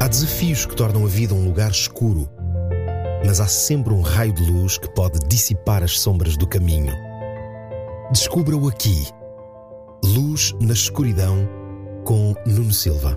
Há desafios que tornam a vida um lugar escuro, mas há sempre um raio de luz que pode dissipar as sombras do caminho. Descubra-o aqui. Luz na Escuridão, com Nuno Silva.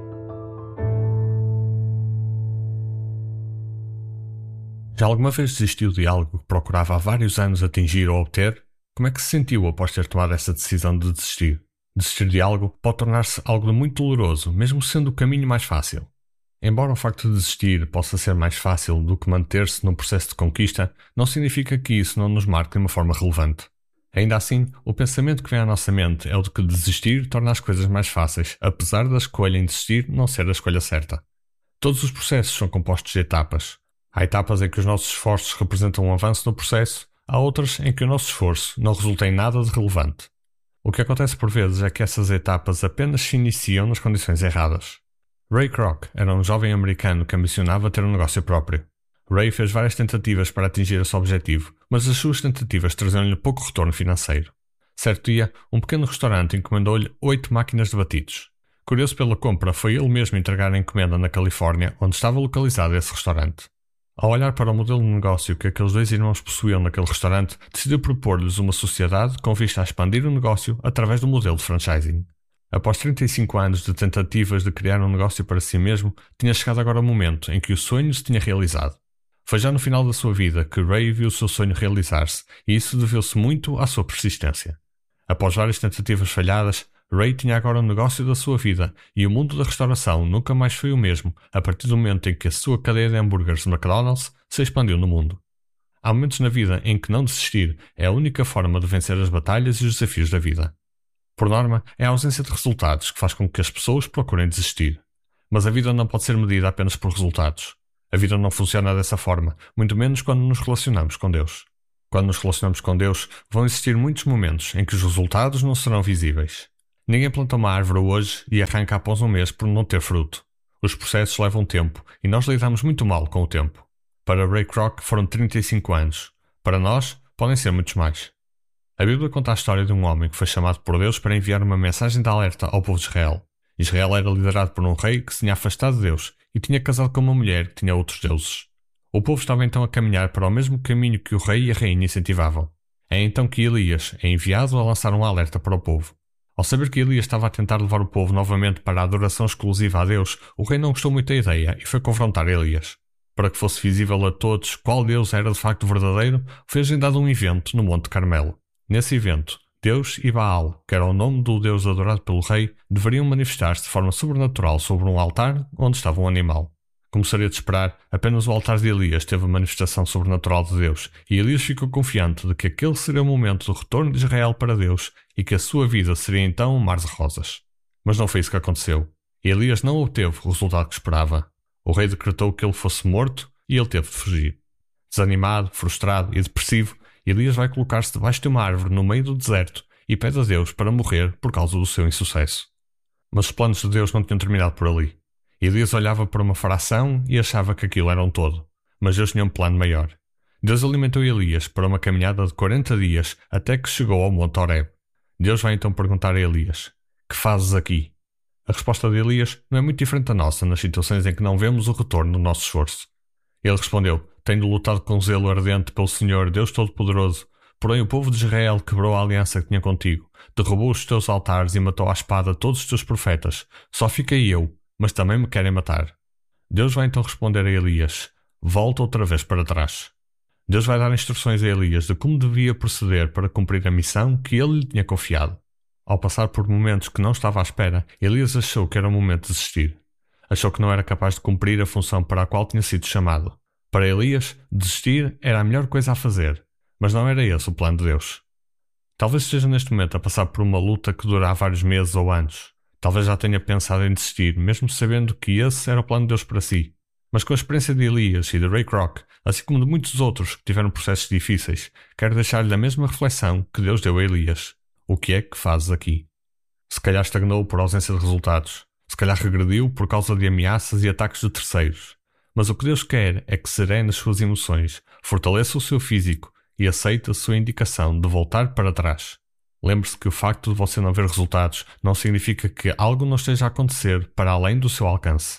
Já alguma vez desistiu de algo que procurava há vários anos atingir ou obter? Como é que se sentiu após ter tomado essa decisão de desistir? Desistir de algo pode tornar-se algo muito doloroso, mesmo sendo o caminho mais fácil. Embora o facto de desistir possa ser mais fácil do que manter-se num processo de conquista, não significa que isso não nos marque de uma forma relevante. Ainda assim, o pensamento que vem à nossa mente é o de que desistir torna as coisas mais fáceis, apesar da escolha em desistir não ser a escolha certa. Todos os processos são compostos de etapas. Há etapas em que os nossos esforços representam um avanço no processo, há outras em que o nosso esforço não resulta em nada de relevante. O que acontece por vezes é que essas etapas apenas se iniciam nas condições erradas. Ray Kroc era um jovem americano que ambicionava ter um negócio próprio. Ray fez várias tentativas para atingir esse objetivo, mas as suas tentativas traziam-lhe pouco retorno financeiro. Certo dia, um pequeno restaurante encomendou-lhe 8 máquinas de batidos. Curioso pela compra, foi ele mesmo entregar a encomenda na Califórnia, onde estava localizado esse restaurante. Ao olhar para o modelo de negócio que aqueles dois irmãos possuíam naquele restaurante, decidiu propor-lhes uma sociedade com vista a expandir o negócio através do modelo de franchising. Após 35 anos de tentativas de criar um negócio para si mesmo, tinha chegado agora o momento em que o sonho se tinha realizado. Foi já no final da sua vida que Ray viu o seu sonho realizar-se, e isso deveu-se muito à sua persistência. Após várias tentativas falhadas, Ray tinha agora o negócio da sua vida, e o mundo da restauração nunca mais foi o mesmo a partir do momento em que a sua cadeia de hambúrgueres McDonald's se expandiu no mundo. Há momentos na vida em que não desistir é a única forma de vencer as batalhas e os desafios da vida. Por norma, é a ausência de resultados que faz com que as pessoas procurem desistir. Mas a vida não pode ser medida apenas por resultados. A vida não funciona dessa forma, muito menos quando nos relacionamos com Deus. Quando nos relacionamos com Deus, vão existir muitos momentos em que os resultados não serão visíveis. Ninguém planta uma árvore hoje e arranca após um mês por não ter fruto. Os processos levam tempo e nós lidamos muito mal com o tempo. Para Ray Kroc foram 35 anos. Para nós, podem ser muitos mais. A Bíblia conta a história de um homem que foi chamado por Deus para enviar uma mensagem de alerta ao povo de Israel. Israel era liderado por um rei que se tinha afastado de Deus e tinha casado com uma mulher que tinha outros deuses. O povo estava então a caminhar para o mesmo caminho que o rei e a rainha incentivavam. É então que Elias é enviado a lançar um alerta para o povo. Ao saber que Elias estava a tentar levar o povo novamente para a adoração exclusiva a Deus, o rei não gostou muito da ideia e foi confrontar Elias. Para que fosse visível a todos qual Deus era de facto verdadeiro, foi agendado um evento no Monte Carmelo. Nesse evento, Deus e Baal, que era o nome do Deus adorado pelo rei, deveriam manifestar-se de forma sobrenatural sobre um altar onde estava um animal. Como seria de esperar, apenas o altar de Elias teve a manifestação sobrenatural de Deus, e Elias ficou confiante de que aquele seria o momento do retorno de Israel para Deus e que a sua vida seria então um mar de rosas. Mas não foi isso que aconteceu. Elias não obteve o resultado que esperava. O rei decretou que ele fosse morto e ele teve de fugir. Desanimado, frustrado e depressivo, Elias vai colocar-se debaixo de uma árvore no meio do deserto e pede a Deus para morrer por causa do seu insucesso. Mas os planos de Deus não tinham terminado por ali. Elias olhava para uma fração e achava que aquilo era um todo. Mas Deus tinha um plano maior. Deus alimentou Elias para uma caminhada de 40 dias até que chegou ao Monte Horeb. Deus vai então perguntar a Elias: "Que fazes aqui?" A resposta de Elias não é muito diferente da nossa nas situações em que não vemos o retorno do nosso esforço. Ele respondeu: "Tenho lutado com zelo ardente pelo Senhor, Deus Todo-Poderoso. Porém o povo de Israel quebrou a aliança que tinha contigo, derrubou os teus altares e matou à espada todos os teus profetas. Só fiquei eu, mas também me querem matar." Deus vai então responder a Elias: "Volta outra vez para trás." Deus vai dar instruções a Elias de como devia proceder para cumprir a missão que ele lhe tinha confiado. Ao passar por momentos que não estava à espera, Elias achou que era o momento de desistir. Achou que não era capaz de cumprir a função para a qual tinha sido chamado. Para Elias, desistir era a melhor coisa a fazer, mas não era esse o plano de Deus. Talvez esteja neste momento a passar por uma luta que dura há vários meses ou anos. Talvez já tenha pensado em desistir, mesmo sabendo que esse era o plano de Deus para si. Mas com a experiência de Elias e de Ray Kroc, assim como de muitos outros que tiveram processos difíceis, quero deixar-lhe a mesma reflexão que Deus deu a Elias. O que é que fazes aqui? Se calhar estagnou por ausência de resultados. Se calhar regrediu por causa de ameaças e ataques de terceiros. Mas o que Deus quer é que serene as suas emoções, fortaleça o seu físico e aceite a sua indicação de voltar para trás. Lembre-se que o facto de você não ver resultados não significa que algo não esteja a acontecer para além do seu alcance.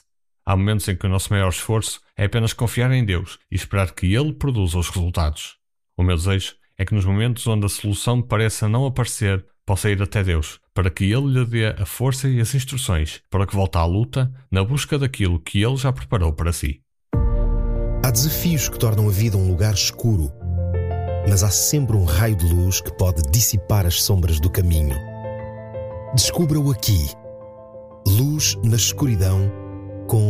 Há momentos em que o nosso maior esforço é apenas confiar em Deus e esperar que Ele produza os resultados. O meu desejo é que nos momentos onde a solução pareça não aparecer, possa ir até Deus, para que Ele lhe dê a força e as instruções para que volte à luta na busca daquilo que Ele já preparou para si. Há desafios que tornam a vida um lugar escuro, mas há sempre um raio de luz que pode dissipar as sombras do caminho. Descubra-o aqui. Luz na escuridão